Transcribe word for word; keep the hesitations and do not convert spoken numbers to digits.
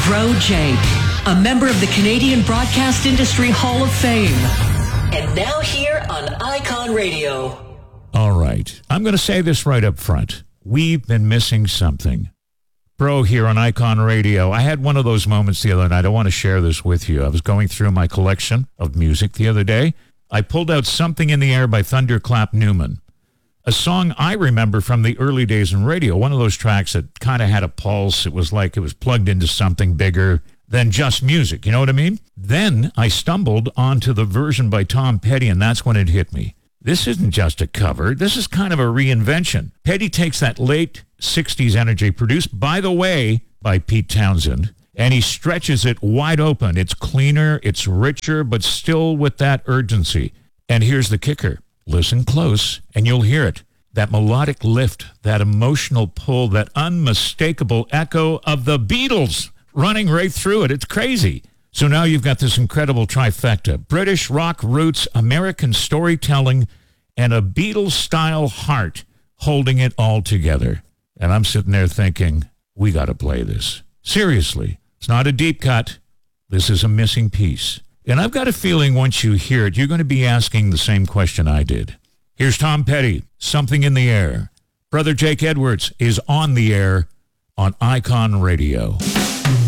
Bro Jake, a member of the Canadian Broadcast Industry Hall of Fame. And now here on Icon Radio. All right. I'm going to say this right up front. We've been missing something. Bro here on Icon Radio. I had one of those moments the other night. I want to share this with you. I was going through my collection of music the other day. I pulled out Something in the Air by Thunderclap Newman, a song I remember from the early days in radio, one of those tracks that kind of had a pulse. It was like it was plugged into something bigger than just music. You know what I mean? Then I stumbled onto the version by Tom Petty, and that's when it hit me. This isn't just a cover. This is kind of a reinvention. Petty takes that late sixties energy, produced, by the way, by Pete Townsend, and he stretches it wide open. It's cleaner, it's richer, but still with that urgency. And here's the kicker. Listen close, and you'll hear it. That melodic lift, that emotional pull, that unmistakable echo of the Beatles running right through it. It's crazy. So now you've got this incredible trifecta. British rock roots, American storytelling, and a Beatles-style heart holding it all together. And I'm sitting there thinking, we got to play this. Seriously, it's not a deep cut. This is a missing piece. And I've got a feeling once you hear it, you're going to be asking the same question I did. Here's Tom Petty, Something in the Air. Brother Jake Edwards is on the air on Icon Radio.